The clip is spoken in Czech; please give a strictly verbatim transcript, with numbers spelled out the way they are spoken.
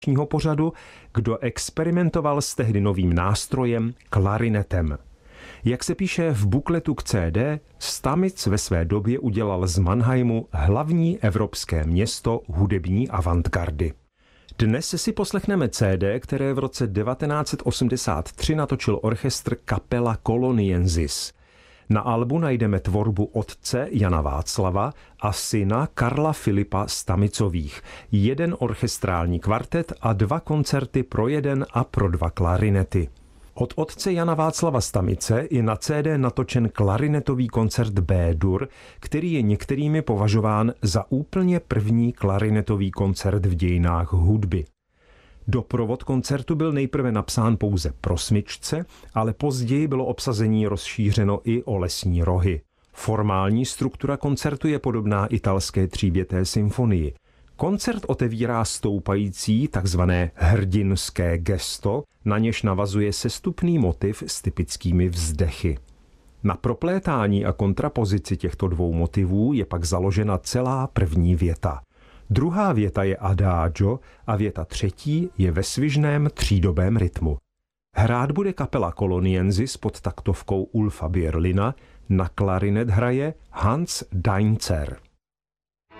dnešního pořadu, kdo experimentoval s tehdy novým nástrojem klarinetem. Jak se píše v bukletu k C D, Stamic ve své době udělal z Mannheimu hlavní evropské město hudební avantgardy. Dnes si poslechneme C D, které v roce devatenáct osmdesát tři natočil orchestr Capella Coloniensis. Na albu najdeme tvorbu otce Jana Václava a syna Karla Filipa Stamicových, jeden orchestrální kvartet a dva koncerty pro jeden a pro dva klarinety. Od otce Jana Václava Stamice je na C D natočen klarinetový koncert B-dur, který je některými považován za úplně první klarinetový koncert v dějinách hudby. Doprovod koncertu byl nejprve napsán pouze pro smyčce, ale později bylo obsazení rozšířeno i o lesní rohy. Formální struktura koncertu je podobná italské třívěté symfonii. Koncert otevírá stoupající takzvané hrdinské gesto, na něž navazuje sestupný motiv s typickými vzdechy. Na proplétání a kontrapozici těchto dvou motivů je pak založena celá první věta. Druhá věta je adagio a věta třetí je ve svižném třídobém rytmu. Hrát bude Capella Coloniensis pod taktovkou Ulfa Bierlina, na klarinet hraje Hans Dainzer.